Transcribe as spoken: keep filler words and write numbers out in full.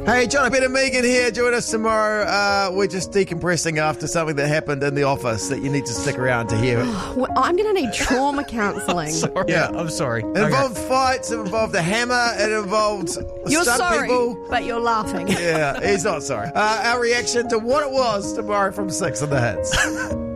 Hey, John, Ben and Megan here. Join us tomorrow. Uh, we're just decompressing after something that happened in the office that you need to stick around to hear. Well, I'm going to need trauma counselling. Sorry. Yeah. I'm sorry. It involved fights, it involved a hammer, it involved You're stunt sorry, people. but you're laughing. Yeah, he's not sorry. Uh, our reaction to what it was tomorrow from six on the Hits.